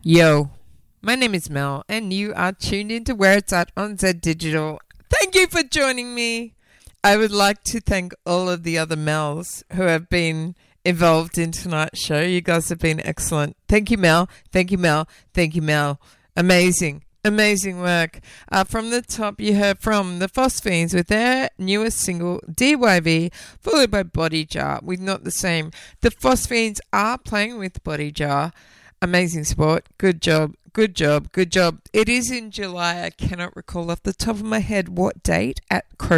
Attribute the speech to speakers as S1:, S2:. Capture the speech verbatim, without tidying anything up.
S1: Yo, my name is Mel, and you are tuned into Where It's At on Z Digital. Thank you for joining me. I would like to thank all of the other Mels who have been involved in tonight's show. You guys have been excellent. Thank you, Mel. Thank you, Mel. Thank you, Mel. Amazing. Amazing work. Uh, from the top, you heard from the Phosphines with their newest single, D Y V, followed by Body Jar with Not the Same. The Phosphines are playing with Body Jar. Amazing sport. Good job. Good job. Good job. It is in July. I cannot recall off the top of my head what date at Crow